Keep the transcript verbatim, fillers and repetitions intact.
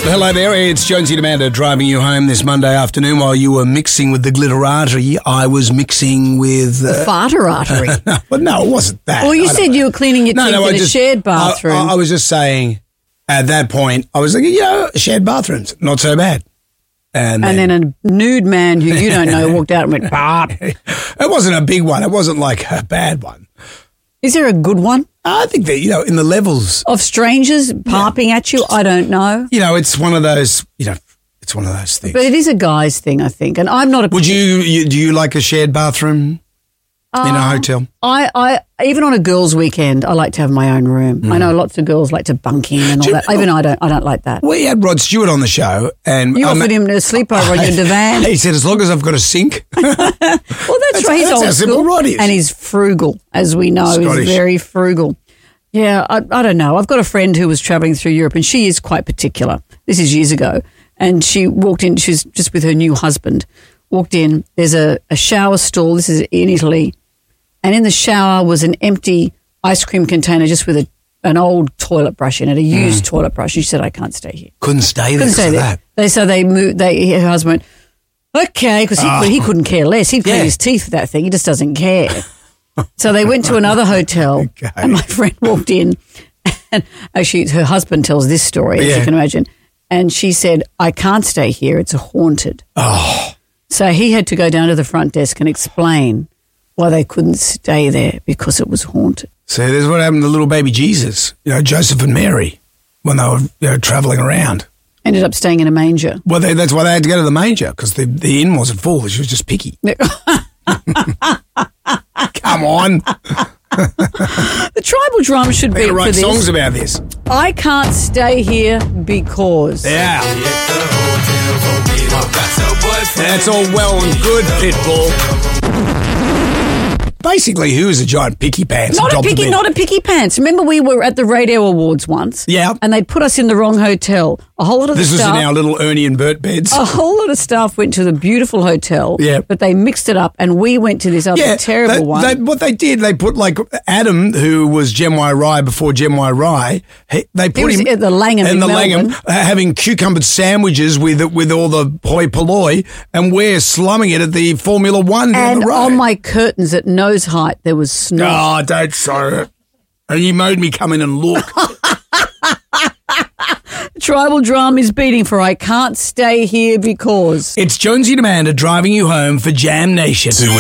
Hello there, it's Jonesy and Amanda driving you home this Monday afternoon while you were mixing with the glitterati. I was mixing with... Uh, the farterati. no, but no, it wasn't that. Well, you I said you were cleaning your no, teeth no, in I a just, shared bathroom. I, I was just saying, at that point, I was like, you know, shared bathrooms, not so bad. And, and then, then a nude man who you don't know walked out and went, bah. It wasn't a big one. It wasn't like a bad one. Is there a good one? I think that, you know, in the levels. Of strangers parping yeah. at you? I don't know. You know, it's one of those, you know, it's one of those things. But it is a guy's thing, I think. And I'm not a... Would you, you do you like a shared bathroom uh, in a hotel? I, I, even on a girls' weekend, I like to have my own room. Mm. I know lots of girls like to bunk in and all that. Even I don't, I don't like that. We had Rod Stewart on the show. And you offered um, him to sleep over on your divan. He said, as long as I've got a sink. Well, that's, that's right. He's that's old how simple school. Rod is. And he's frugal, as we know. Scottish. He's very frugal. Yeah, I, I don't know. I've got a friend who was travelling through Europe and she is quite particular. This is years ago. And she walked in, she's just with her new husband, walked in. There's a, a shower stall. This is in Italy. And in the shower was an empty ice cream container just with a, an old toilet brush in it, a used mm. toilet brush. She said, I can't stay here. Couldn't stay there Couldn't stay there. That. They, so they moved, they, her husband went, okay, because he, oh. he couldn't care less. He'd clean yeah. his teeth with that thing. He just doesn't care. So they went to another hotel okay. and my friend walked in and actually her husband tells this story, yeah. as you can imagine. And she said, I can't stay here. It's haunted. Oh. So he had to go down to the front desk and explain why they couldn't stay there because it was haunted. So there's what happened to little baby Jesus, you know, Joseph and Mary, when they were you know, travelling around. Ended up staying in a manger. Well, they, that's why they had to go to the manger because the, the inn wasn't full. She was just picky. Come on. The tribal drum should be for write this. songs about this. I can't stay here because. Yeah. That's all well and good, Pitbull. Basically, who is a giant picky pants? Not a picky, not a picky pants. Remember, we were at the Radio Awards once. Yeah. And they'd put us in the wrong hotel. A whole lot of this the staff. This was in our little Ernie and Bert beds. A whole lot of staff went to the beautiful hotel. Yeah. But they mixed it up, and we went to this other yeah, terrible they, one. They, what they did, they put like Adam, who was Gem Y Rye before Gem Y Rye. He, they put he him at the Langham in in the Melbourne. Langham, uh, having cucumber sandwiches with with all the hoi polloi, and we're slumming it at the Formula One down And the road. on my curtains at nose height, there was snot. Oh, don't say it. And you made me come in and look. The tribal drum is beating for I can't stay here because. It's Jonesy and Amanda driving you home for Jam Nation.